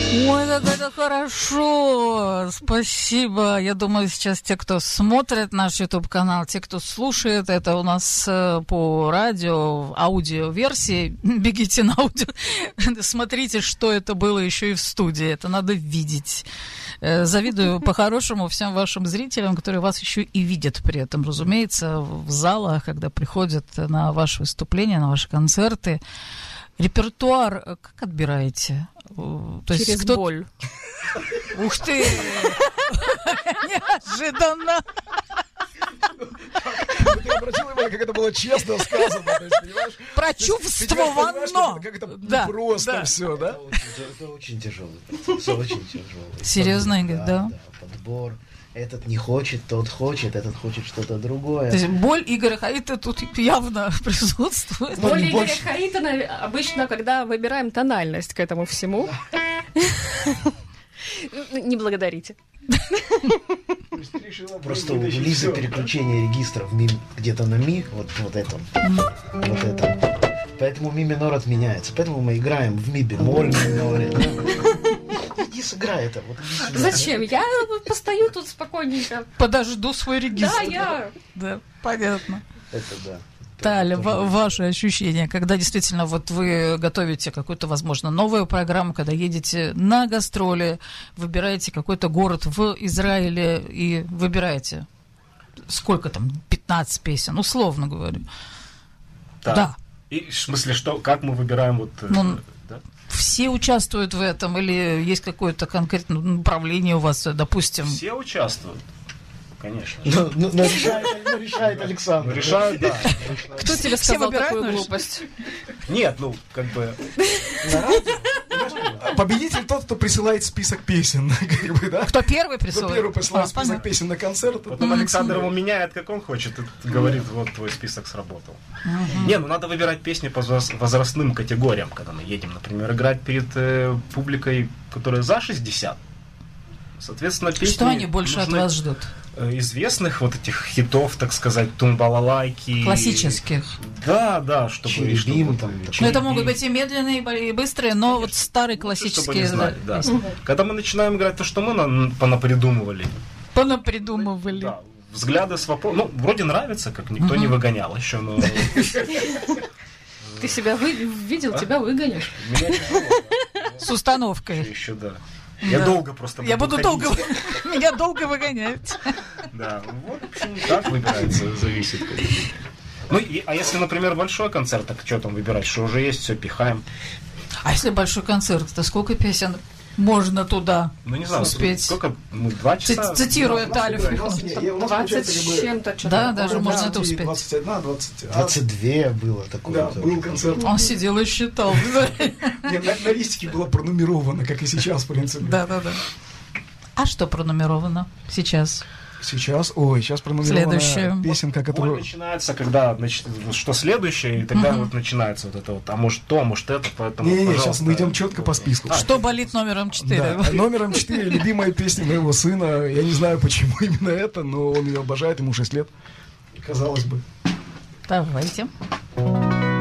Ой, как это хорошо! Спасибо. Я думаю, сейчас те, кто смотрит наш YouTube-канал, те, кто слушает это у нас по радио, аудиоверсии, бегите на аудио, смотрите, что это было еще и в студии. Это надо видеть. Завидую по-хорошему всем вашим зрителям, которые вас еще и видят при этом, разумеется, в залах, когда приходят на ваши выступления, на ваши концерты. Репертуар как отбираете? То есть через боль. Ух ты! Неожиданно! Ты обратила внимание, как это было честно сказано, то есть, понимаешь? Прочувствовано! Как это Да, просто да. все, да? Это очень тяжелый процесс, очень тяжелый. Серьезно, Игорь, да? Да, подбор. Этот не хочет, тот хочет, этот хочет что-то другое. То есть боль Игоря Хаита тут явно присутствует. Боль Игоря Хаита обычно, когда выбираем тональность к этому всему. Не благодарите. Просто у Лизы переключение регистров где-то на ми, вот этом. Поэтому ми минор отменяется. Поэтому мы играем в ми бемоль миноре. Иди сыграй это. Вот, Зачем? Я постою тут спокойненько. Подожду свой регистр. Да, я... Да, понятно. это да. Таля, ваши ощущения, когда действительно вот вы готовите какую-то, возможно, новую программу, когда едете на гастроли, выбираете какой-то город в Израиле и выбираете сколько там, 15 песен, условно говорю. Да. И в смысле, что, как мы выбираем вот... да? Все участвуют в этом или есть какое-то конкретное направление у вас, допустим? Все участвуют. Конечно. Но решает Александр. Решают, да. Кто тебе сказал такую глупость? Нет, ну, как бы... Победитель тот, кто присылает список песен. Как бы, да? Кто первый Кто присылает? первый присылает список песен на концерт. Потом Александр его меняет, как он хочет, и говорит, вот твой список сработал. Не, ну надо выбирать песни по возрастным категориям, когда мы едем, например, играть перед публикой, которая за 60. Соответственно, песни... Что они больше от вас ждут? Известных вот этих хитов, так сказать, тумбалалайки. Классических. Да, да, чтобы... Чирибим, там, Ну, это могут быть и медленные, и быстрые, но вот старые классические... Знали, да. Когда мы начинаем играть то, что мы понапридумывали. Понапридумывали. Да, взгляды с вопросом. Ну, вроде нравится, как никто не выгонял еще, но... Ты себя видел, тебя выгонишь. Меня тяжело. С установкой. Еще, да. Я долго просто Я буду ходить. долго... Меня долго выгонять. Да, вот, в общем, как выбирается, зависит. Ну, а если, например, большой концерт, так что там выбирать? Что уже есть, все пихаем. А если большой концерт, то сколько песен можно туда Ну, не знаю, успеть? сколько? Ну, 2 часа? Цитируя Талю. 20 с чем-то. Да, даже можно это успеть. 21, 20. 22 было такое. Да, был концерт. Он сидел и считал. На листике было пронумеровано, как и сейчас, в принципе. Да. А что пронумеровано сейчас? Сейчас пронумерована Следующее. песенка, Боль которую... начинается, когда, значит, что следующее, и тогда вот начинается вот это вот, а может то, а может это, поэтому, Не, пожалуйста. сейчас мы идем четко по списку. Что болит номером 4? Да, номером 4 любимая песня моего сына. Я не знаю, почему именно это, но он ее обожает, ему 6 лет. Казалось бы. Давайте.